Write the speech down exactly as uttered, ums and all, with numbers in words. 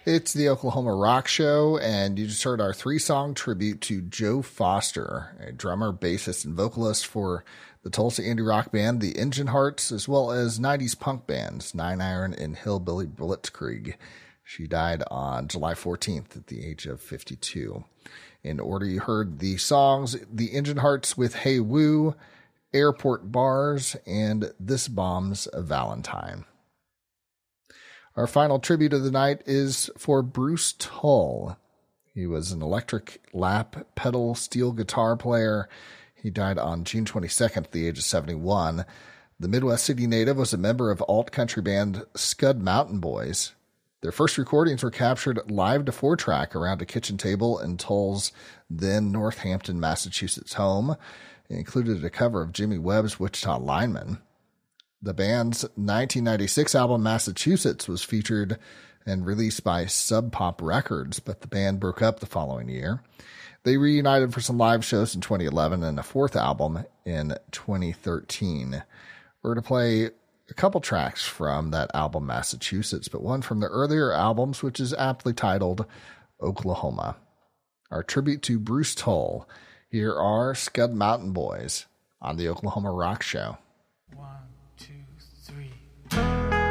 It's the Oklahoma Rock Show, and you just heard our three-song tribute to Joe Foster, a drummer, bassist, and vocalist for the Tulsa indie rock band The Engine Hearts, as well as nineties punk bands Nine Iron and Hillbilly Blitzkrieg. She died on July fourteenth at the age of fifty-two. In order, you heard the songs The Engine Hearts with Hey Woo, Airport Bars, and This Bomb's a Valentine. Our final tribute of the night is for Bruce Tull. He was an electric lap pedal steel guitar player. He died on June twenty-second at the age of seventy-one. The Midwest City native was a member of alt country band Scud Mountain Boys. Their first recordings were captured live to four track around a kitchen table in Tull's then Northampton, Massachusetts home. It included a cover of Jimmy Webb's Wichita Lineman. The band's nineteen ninety-six album Massachusetts was featured and released by Sub Pop Records, but the band broke up the following year. They reunited for some live shows in twenty eleven and a fourth album in twenty thirteen. We're going to play a couple tracks from that album Massachusetts, but one from the earlier albums, which is aptly titled Oklahoma. Our tribute to Bruce Tull. Here are Scud Mountain Boys on the Oklahoma Rock Show. One, two, three.